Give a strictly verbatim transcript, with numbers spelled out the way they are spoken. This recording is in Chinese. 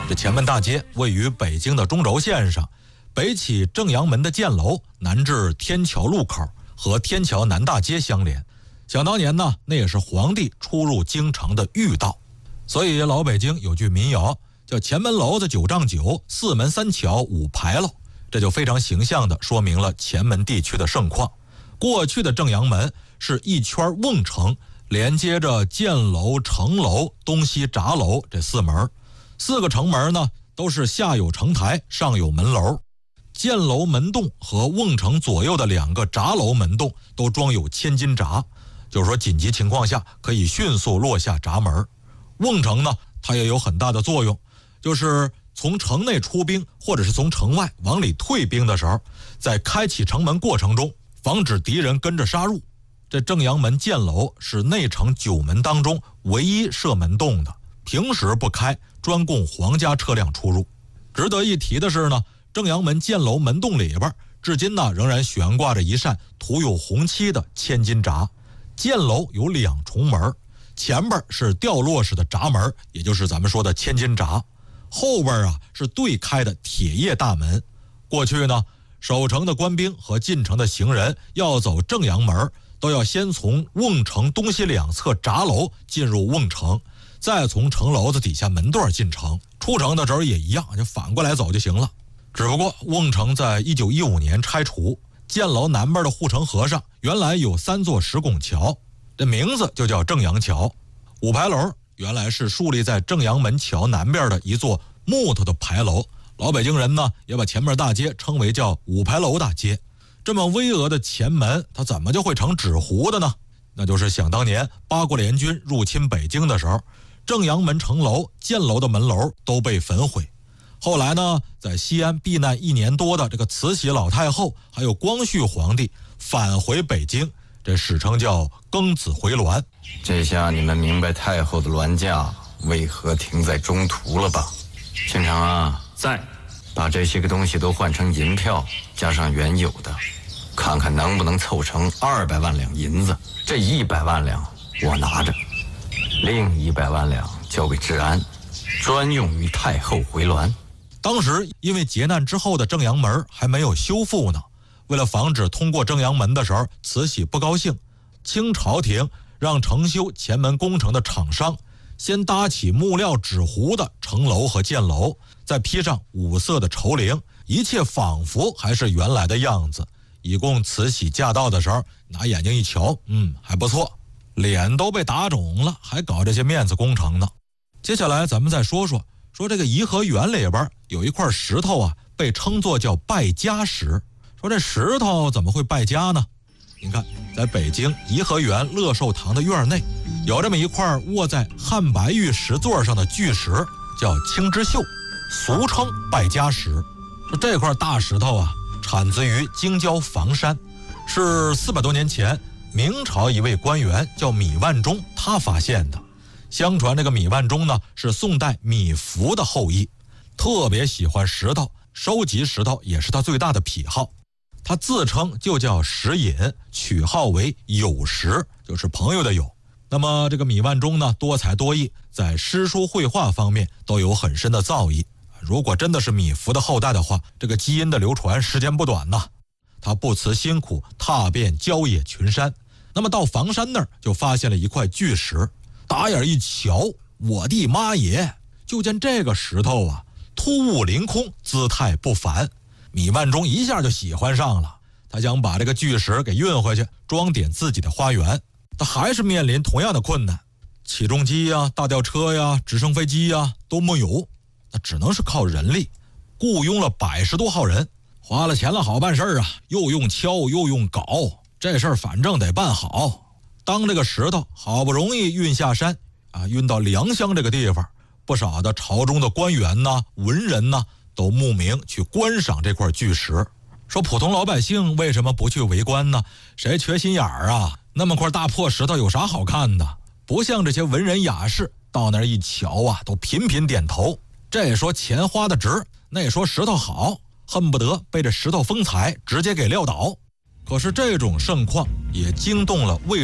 这前门大街位于北京的中轴线上，北起正阳门的箭楼，南至天桥路口，和天桥南大街相连。想当年呢，那也是皇帝出入京城的御道，所以老北京有句民谣叫前门楼子九丈九，四门三桥五牌楼，这就非常形象地说明了前门地区的盛况。过去的正阳门是一圈瓮城，连接着箭楼、城楼、东西闸楼这四门。四个城门呢，都是下有城台，上有门楼。箭楼门洞和瓮城左右的两个闸楼门洞都装有千斤闸，就是说紧急情况下可以迅速落下闸门。瓮城呢，它也有很大的作用，就是从城内出兵或者是从城外往里退兵的时候，在开启城门过程中防止敌人跟着杀入。这正阳门箭楼是内城九门当中唯一设门洞的，平时不开，专供皇家车辆出入。值得一提的是呢，正阳门箭楼门洞里边至今呢仍然悬挂着一扇涂有红漆的千斤闸。箭楼有两重门，前边是掉落式的闸门，也就是咱们说的千斤闸，后边啊是对开的铁叶大门。过去呢，守城的官兵和进城的行人要走正阳门，都要先从瓮城东西两侧闸楼进入瓮城，再从城楼子底下门段进城。出城的时候也一样，就反过来走就行了。只不过瓮城在一九一五年拆除，箭楼南边的护城河上原来有三座石拱桥，这名字就叫正阳桥。五牌楼原来是竖立在正阳门桥南边的一座木头的牌楼，老北京人呢也把前面大街称为叫五牌楼大街。这么巍峨的前门，它怎么就会成纸糊的呢？那就是想当年八国联军入侵北京的时候，正阳门城楼、箭楼的门楼都被焚毁。后来呢，在西安避难一年多的这个慈禧老太后还有光绪皇帝返回北京，这史称叫庚子回銮。 这下你们明白太后的銮驾为何停在中途了吧？县长啊， 在。 把这些个东西都换成银票，加上原有的，看看能不能凑成二百万两银子。这一百万两我拿着，另一百万两交给治安，专用于太后回銮。 当时因为劫难之后的正阳门还没有修复呢，为了防止通过正阳门的时候慈禧不高兴，清朝廷让承修前门工程的厂商先搭起木料纸糊的城楼和箭楼，再披上五色的绸绫，一切仿佛还是原来的样子，以供慈禧驾到的时候拿眼睛一瞧，嗯，还不错。脸都被打肿了，还搞这些面子工程呢。接下来咱们再说说说这个颐和园里边有一块石头啊，被称作叫败家石。说这石头怎么会败家呢？您看，在北京颐和园乐寿堂的院内，有这么一块卧在汉白玉石座上的巨石，叫青之秀，俗称败家石。说这块大石头啊，产自于京郊房山，是四百多年前明朝一位官员叫米万中他发现的。相传这个米万中呢，是宋代米芾的后裔，特别喜欢石头，收集石头也是他最大的癖好。他自称就叫石隐，取号为友石，就是朋友的友。那么这个米万中呢，多才多艺，在诗书绘画方面都有很深的造诣。如果真的是米芾的后代的话，这个基因的流传时间不短呐。他不辞辛苦，踏遍郊野群山。那么到房山那儿就发现了一块巨石，打眼一瞧，我的妈耶！就见这个石头啊，突兀凌空，姿态不凡。米万中一下就喜欢上了，他想把这个巨石给运回去，装点自己的花园。他还是面临同样的困难，起重机呀、大吊车呀、直升飞机呀都没有，那只能是靠人力，雇佣了百十多号人，花了钱了好办事啊，又用锹又用镐，这事儿反正得办好。当这个石头好不容易运下山啊，运到良乡这个地方，不少的朝中的官员呐、文人呐，都慕名去观赏这块巨石。说普通老百姓为什么不去围观呢？谁缺心眼儿啊？那么块大破石头有啥好看的？不像这些文人雅士到那儿一瞧啊，都频频点头。这说钱花的值，那说石头好，恨不得被这石头风采直接给撂倒。可是这种盛况也惊动了魏